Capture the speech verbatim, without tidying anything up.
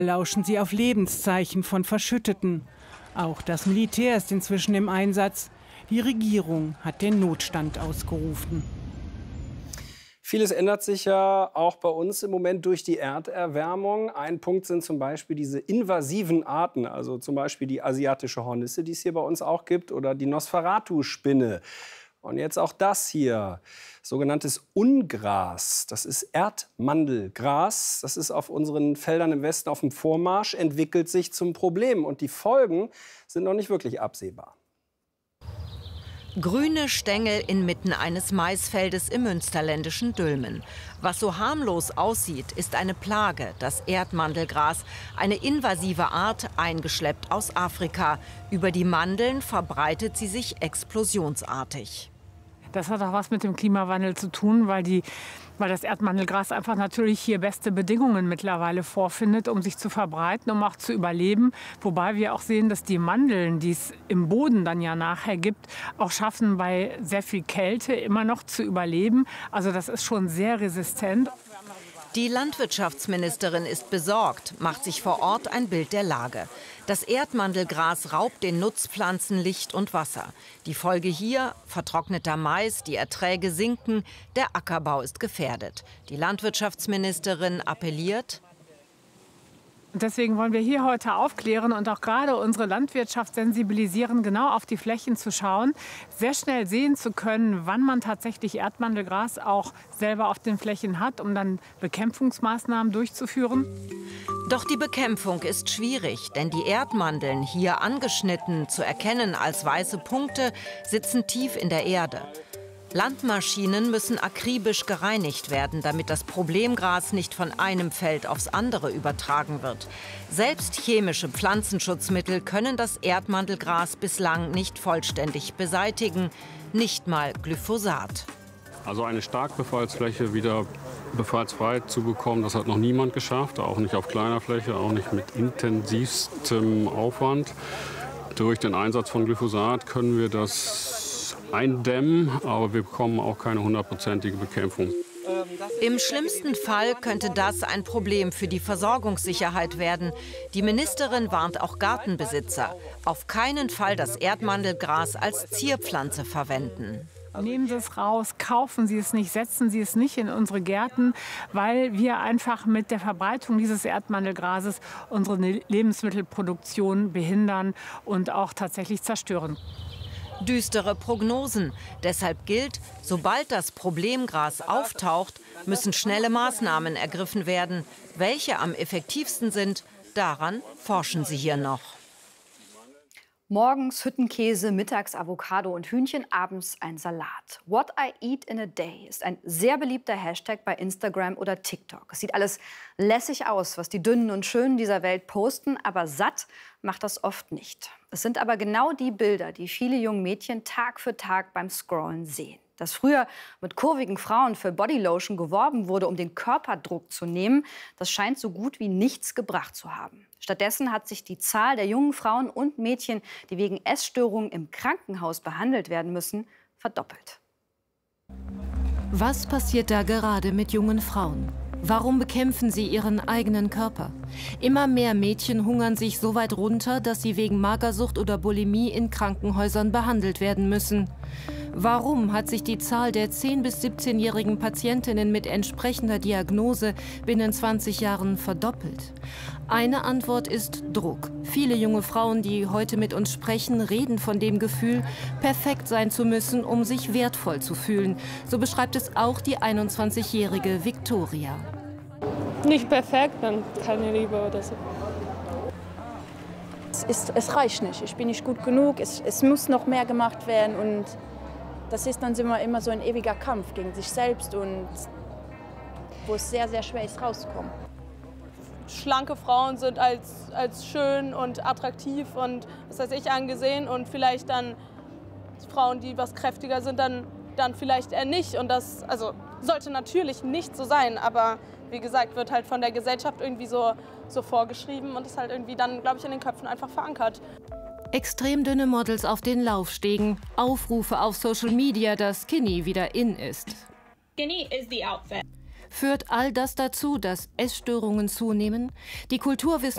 Lauschen sie auf Lebenszeichen von Verschütteten. Auch das Militär ist inzwischen im Einsatz. Die Regierung hat den Notstand ausgerufen. Vieles ändert sich ja auch bei uns im Moment durch die Erderwärmung. Ein Punkt sind zum Beispiel diese invasiven Arten, also zum Beispiel die asiatische Hornisse, die es hier bei uns auch gibt, oder die Nosferatu-Spinne. Und jetzt auch das hier, sogenanntes Ungras. Das ist Erdmandelgras. Das ist auf unseren Feldern im Westen auf dem Vormarsch, entwickelt sich zum Problem. Und die Folgen sind noch nicht wirklich absehbar. Grüne Stängel inmitten eines Maisfeldes im münsterländischen Dülmen. Was so harmlos aussieht, ist eine Plage, das Erdmandelgras, eine invasive Art, eingeschleppt aus Afrika. Über die Mandeln verbreitet sie sich explosionsartig. Das hat auch was mit dem Klimawandel zu tun, weil, die, weil das Erdmandelgras einfach natürlich hier beste Bedingungen mittlerweile vorfindet, um sich zu verbreiten, um auch zu überleben. Wobei wir auch sehen, dass die Mandeln, die es im Boden dann ja nachher gibt, auch schaffen, bei sehr viel Kälte immer noch zu überleben. Also das ist schon sehr resistent. Die Landwirtschaftsministerin ist besorgt, macht sich vor Ort ein Bild der Lage. Das Erdmandelgras raubt den Nutzpflanzen Licht und Wasser. Die Folge hier: vertrockneter Mais, die Erträge sinken, der Ackerbau ist gefährdet. Die Landwirtschaftsministerin appelliert: Und deswegen wollen wir hier heute aufklären und auch gerade unsere Landwirtschaft sensibilisieren, genau auf die Flächen zu schauen, sehr schnell sehen zu können, wann man tatsächlich Erdmandelgras auch selber auf den Flächen hat, um dann Bekämpfungsmaßnahmen durchzuführen. Doch die Bekämpfung ist schwierig, denn die Erdmandeln, hier angeschnitten, zu erkennen als weiße Punkte, sitzen tief in der Erde. Landmaschinen müssen akribisch gereinigt werden, damit das Problemgras nicht von einem Feld aufs andere übertragen wird. Selbst chemische Pflanzenschutzmittel können das Erdmandelgras bislang nicht vollständig beseitigen, nicht mal Glyphosat. Also eine Starkbefallsfläche wieder befallsfrei zu bekommen, das hat noch niemand geschafft, auch nicht auf kleiner Fläche, auch nicht mit intensivstem Aufwand. Durch den Einsatz von Glyphosat können wir das eindämmen, aber wir bekommen auch keine hundertprozentige Bekämpfung. Im schlimmsten Fall könnte das ein Problem für die Versorgungssicherheit werden. Die Ministerin warnt auch Gartenbesitzer: auf keinen Fall das Erdmandelgras als Zierpflanze verwenden. Nehmen Sie es raus, kaufen Sie es nicht, setzen Sie es nicht in unsere Gärten, weil wir einfach mit der Verbreitung dieses Erdmandelgrases unsere Lebensmittelproduktion behindern und auch tatsächlich zerstören. Düstere Prognosen. Deshalb gilt: sobald das Problemgras auftaucht, müssen schnelle Maßnahmen ergriffen werden. Welche am effektivsten sind, daran forschen sie hier noch. Morgens Hüttenkäse, mittags Avocado und Hühnchen, abends ein Salat. What I eat in a day ist ein sehr beliebter Hashtag bei Instagram oder TikTok. Es sieht alles lässig aus, was die Dünnen und Schönen dieser Welt posten, aber satt macht das oft nicht. Es sind aber genau die Bilder, die viele junge Mädchen Tag für Tag beim Scrollen sehen. Dass früher mit kurvigen Frauen für Bodylotion geworben wurde, um den Körperdruck zu nehmen, das scheint so gut wie nichts gebracht zu haben. Stattdessen hat sich die Zahl der jungen Frauen und Mädchen, die wegen Essstörungen im Krankenhaus behandelt werden müssen, verdoppelt. Was passiert da gerade mit jungen Frauen? Warum bekämpfen sie ihren eigenen Körper? Immer mehr Mädchen hungern sich so weit runter, dass sie wegen Magersucht oder Bulimie in Krankenhäusern behandelt werden müssen. Warum hat sich die Zahl der zehn- bis siebzehnjährigen Patientinnen mit entsprechender Diagnose binnen zwanzig Jahren verdoppelt? Eine Antwort ist Druck. Viele junge Frauen, die heute mit uns sprechen, reden von dem Gefühl, perfekt sein zu müssen, um sich wertvoll zu fühlen. So beschreibt es auch die einundzwanzigjährige Victoria. Nicht perfekt, dann keine Liebe oder so. Es, ist, es reicht nicht, ich bin nicht gut genug, es, es muss noch mehr gemacht werden. Und das ist dann immer, immer so ein ewiger Kampf gegen sich selbst, und wo es sehr, sehr schwer ist, rauszukommen. Schlanke Frauen sind als, als schön und attraktiv und was weiß ich angesehen, und vielleicht dann Frauen, die was kräftiger sind, dann, dann vielleicht eher nicht. Und das also, sollte natürlich nicht so sein, aber wie gesagt, wird halt von der Gesellschaft irgendwie so, so vorgeschrieben und ist halt irgendwie dann, glaube ich, in den Köpfen einfach verankert. Extrem dünne Models auf den Laufstegen, Aufrufe auf Social Media, dass Skinny wieder in ist. Skinny is the outfit. Führt all das dazu, dass Essstörungen zunehmen? Die Kulturwissenschaftler